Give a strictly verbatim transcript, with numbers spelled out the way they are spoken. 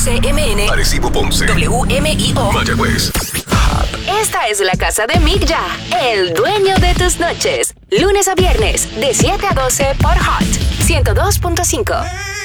C M N, Arecibo, Ponce, W M I O, Mayagüez. Esta es la casa de Mick Ya, el dueño de tus noches. Lunes a viernes, de siete a doce por Hot ciento dos punto cinco.